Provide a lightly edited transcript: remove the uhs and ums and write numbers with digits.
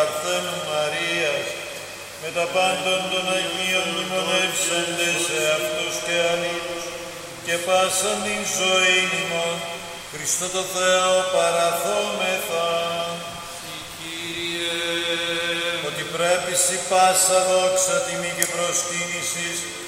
Παρθένου Μαρίας, με τα πάντων των Αγίων μνημονεύσαντες σε αυτούς και αλλήλους, και πάσαν την ζωή ημών, Χριστό το Θεό παραθόμεθα. Ότι πρέπει σοι πάσα δόξα, τιμή και προσκύνησης